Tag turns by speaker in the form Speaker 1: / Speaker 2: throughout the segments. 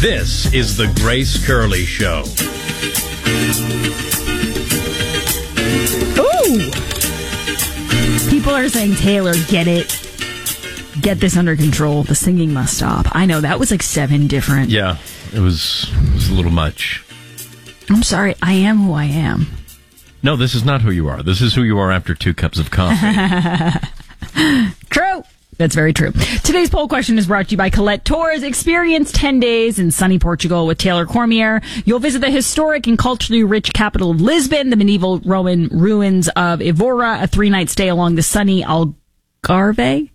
Speaker 1: This is the Grace Curley Show.
Speaker 2: Ooh! People are saying, Taylor, get it. Get this under control. The singing must stop. I know, that was like 7 different.
Speaker 1: Yeah, it was a little much.
Speaker 2: I'm sorry, I am who I am.
Speaker 1: No, this is not who you are. This is who you are after 2 cups of coffee.
Speaker 2: True. That's very true. Today's poll question is brought to you by Colette Tours. Experience 10 days in sunny Portugal with Taylor Cormier. You'll visit the historic and culturally rich capital of Lisbon, the medieval Roman ruins of Evora, a 3-night stay along the sunny Algarve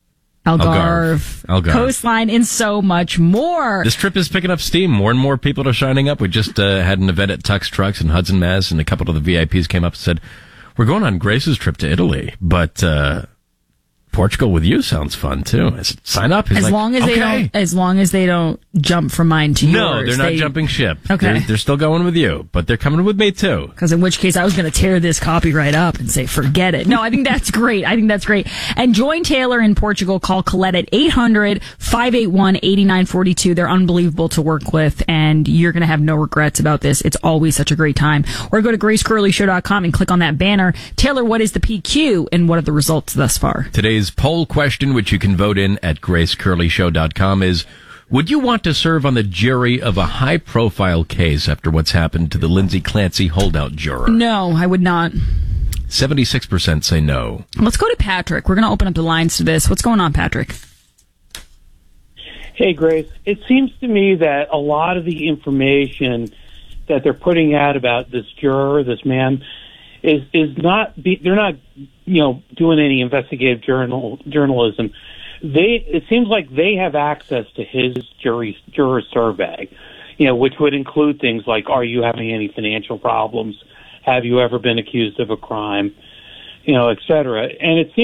Speaker 2: coastline, and so much more.
Speaker 1: This trip is picking up steam. More and more people are signing up. We just had an event at Tux Trucks in Hudson, Mass, and a couple of the VIPs came up and said, we're going on Grace's trip to Italy, but Portugal with you sounds fun too. I said, sign up. He's
Speaker 2: as long as they don't jump from mine to yours.
Speaker 1: No, they're not jumping ship.
Speaker 2: Okay.
Speaker 1: They're still going with you, but they're coming with me too.
Speaker 2: Because in which case I was going to tear this copyright up and say, forget it. No, I think that's great. And join Taylor in Portugal. Call Colette at 800-581-8942. They're unbelievable to work with, and you're going to have no regrets about this. It's always such a great time. Or go to gracecurleyshow.com and click on that banner. Taylor, what is the PQ and what are the results thus far?
Speaker 1: Today's poll question, which you can vote in at gracecurleyshow.com, is, would you want to serve on the jury of a high-profile case after what's happened to the Lindsay Clancy holdout juror?
Speaker 2: No, I would not.
Speaker 1: 76% say no.
Speaker 2: Let's go to Patrick. We're going to open up the lines to this. What's going on, Patrick?
Speaker 3: Hey, Grace. It seems to me that a lot of the information that they're putting out about this juror, this man, is not they're not doing any investigative journalism. It seems like they have access to his juror survey, which would include things like, are you having any financial problems? Have you ever been accused of a crime? Et cetera. And it seems